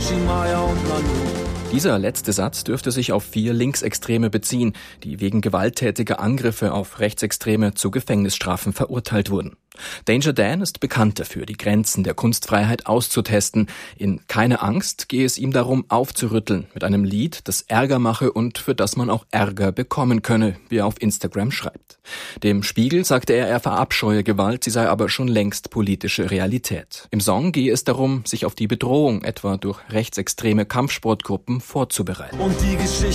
Chimaya und Nanu. Dieser letzte Satz dürfte sich auf 4 Linksextreme beziehen, die wegen gewalttätiger Angriffe auf Rechtsextreme zu Gefängnisstrafen verurteilt wurden. Danger Dan ist bekannt dafür, die Grenzen der Kunstfreiheit auszutesten. In Keine Angst gehe es ihm darum, aufzurütteln mit einem Lied, das Ärger mache und für das man auch Ärger bekommen könne, wie er auf Instagram schreibt. Dem Spiegel sagte er verabscheue Gewalt, sie sei aber schon längst politische Realität. Im Song gehe es darum, sich auf die Bedrohung etwa durch rechtsextreme Kampfsportgruppen vorzubereiten. Und die Geschichte